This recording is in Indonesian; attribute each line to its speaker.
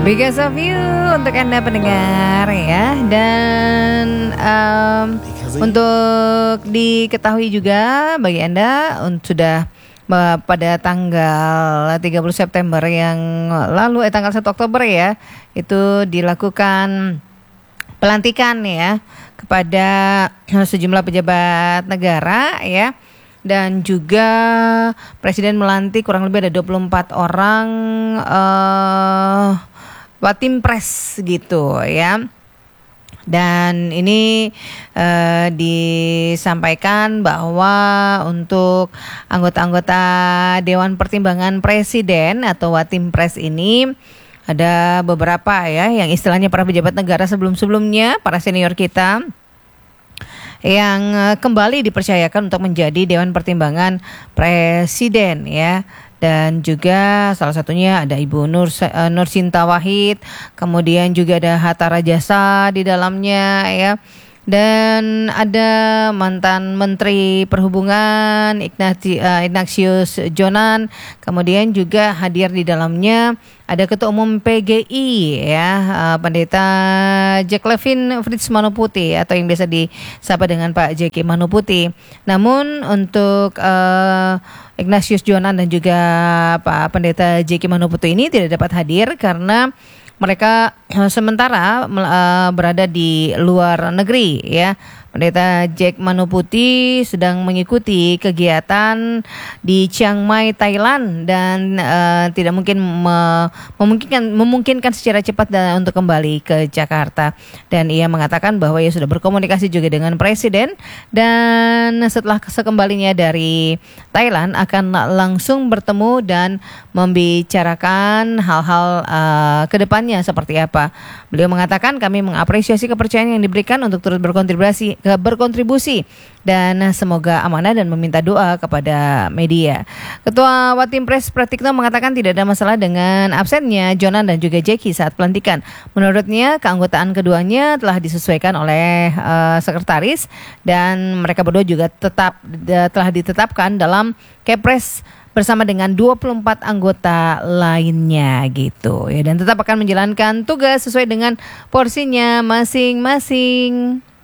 Speaker 1: Because of you untuk Anda pendengar ya. Dan untuk diketahui juga bagi Anda sudah pada tanggal 30 September yang lalu tanggal 1 Oktober ya, itu dilakukan pelantikan ya kepada sejumlah pejabat negara ya. Dan juga Presiden melantik kurang lebih ada 24 orang Watimpres gitu ya. Dan ini disampaikan bahwa untuk anggota-anggota Dewan Pertimbangan Presiden atau Watimpres ini ada beberapa ya yang istilahnya para pejabat negara sebelum-sebelumnya, para senior kita yang kembali dipercayakan untuk menjadi Dewan Pertimbangan Presiden ya. Dan juga salah satunya ada Ibu Nursinta Wahid, kemudian juga ada Hatta Rajasa di dalamnya ya. Dan ada mantan Menteri Perhubungan Ignatius Jonan, kemudian juga hadir di dalamnya ada Ketua Umum PGI ya, Pendeta Jack Levin Fritz Manuputi atau yang biasa disapa dengan Pak Jeki Manuputi. Namun untuk Ignatius Jonan dan juga Pak Pendeta Jeki Manuputi ini tidak dapat hadir karena mereka sementara berada di luar negeri ya. Pendeta Jack Manuputi sedang mengikuti kegiatan di Chiang Mai, Thailand dan tidak mungkin memungkinkan secara cepat untuk kembali ke Jakarta. Dan ia mengatakan bahwa ia sudah berkomunikasi juga dengan Presiden dan setelah sekembalinya dari Thailand akan langsung bertemu dan membicarakan hal-hal ke depannya seperti apa. Beliau mengatakan kami mengapresiasi kepercayaan yang diberikan untuk turut berkontribusi dan semoga amanah dan meminta doa kepada media. Ketua Watimpres Pratikno mengatakan tidak ada masalah dengan absennya Jonan dan juga Jeki saat pelantikan. Menurutnya keanggotaan keduanya telah disesuaikan oleh sekretaris dan mereka berdua juga telah ditetapkan dalam Kepres bersama dengan 24 anggota lainnya gitu ya, dan tetap akan menjalankan tugas sesuai dengan porsinya masing-masing.